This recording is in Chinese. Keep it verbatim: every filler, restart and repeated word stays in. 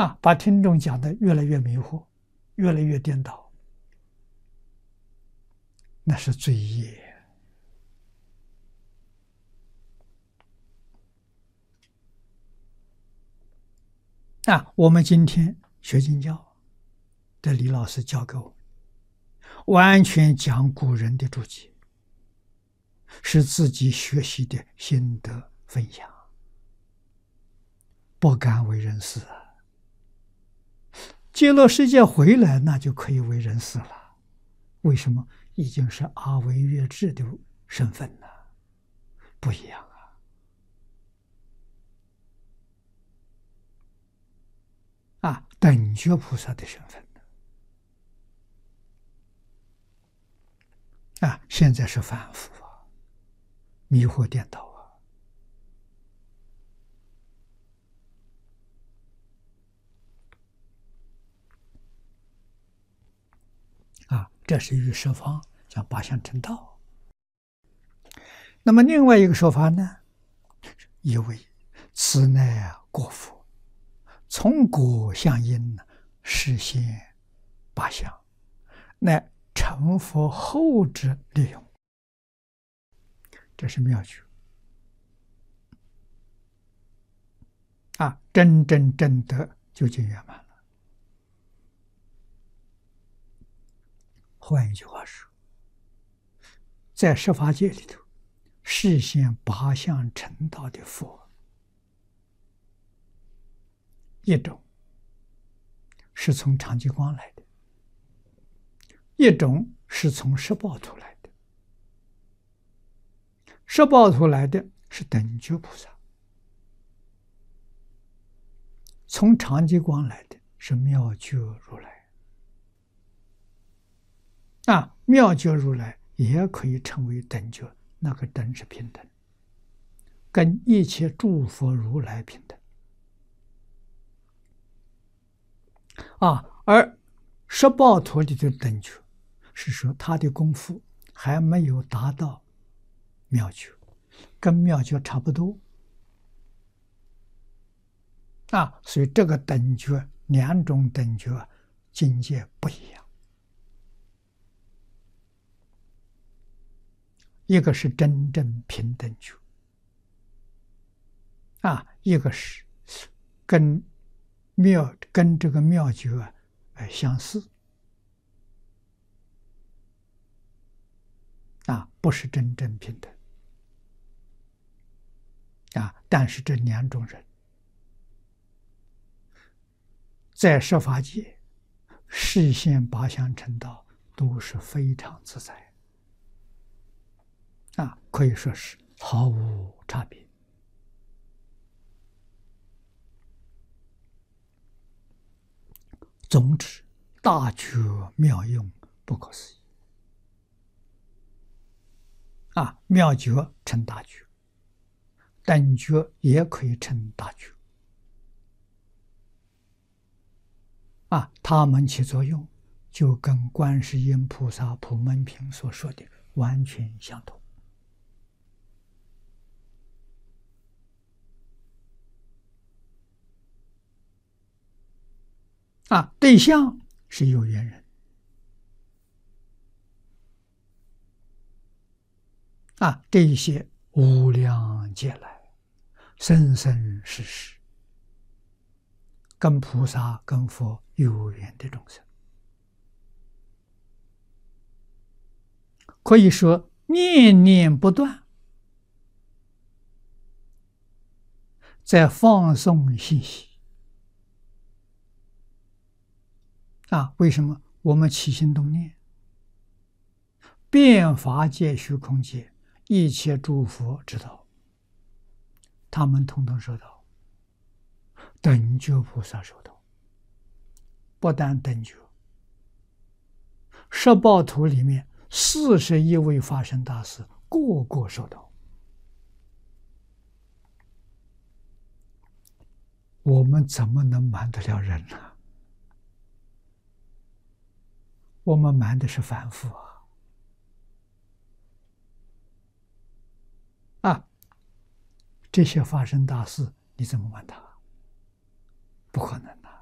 啊，把听众讲的越来越迷惑，越来越颠倒，那是罪业。啊，我们今天学经教，这李老师教给我们，完全讲古人的注解，是自己学习的心得分享，不敢为人师啊。极乐世界回来，那就可以为人师了。为什么？已经是阿惟越致的身份了，不一样啊！啊，等觉菩萨的身份啊，现在是凡夫啊，迷惑颠倒啊！啊，这是与十方叫八相成道。那么另外一个说法呢，以为此乃果佛，从果相因实现八相，乃成佛后之利用。这是妙句啊！真正正得究竟圆满了。换一句话说，在十法界里头，实现八相成道的佛，一种是从长吉光来的，一种是从十报图来的。十报图来的是等觉菩萨，从长吉光来的是妙觉如来。啊，妙觉如来也可以称为等觉，那个等是平等，跟一切诸佛如来平等。啊，而十报图里的等觉，是说他的功夫还没有达到妙觉，跟妙觉差不多。啊，所以这个等觉，两种等觉境界不一样。一个是真正平等觉，啊，一个是跟妙跟这个妙觉啊，呃相似，啊，不是真正平等，啊，但是这两种人在十法界实现八相成道都是非常自在，啊，可以说是毫无差别。总之，大觉妙用，不可思议。啊，妙觉成大觉，等觉也可以成大觉。啊，它们起作用，就跟观世音菩萨普门品所说的完全相同。啊，对象是有缘人。啊，这一些无量劫来，生生世世，跟菩萨、跟佛有缘的众生，可以说念念不断，在放送信息。啊，为什么我们起心动念，遍法界、虚空界，一切诸佛知道，他们统统收到，等觉菩萨收到，不但等觉，十报图里面四十一位法身大士个个收到。我们怎么能瞒得了人呢？我们瞒的是凡夫啊！啊，这些法身大士，你怎么瞒他？不可能。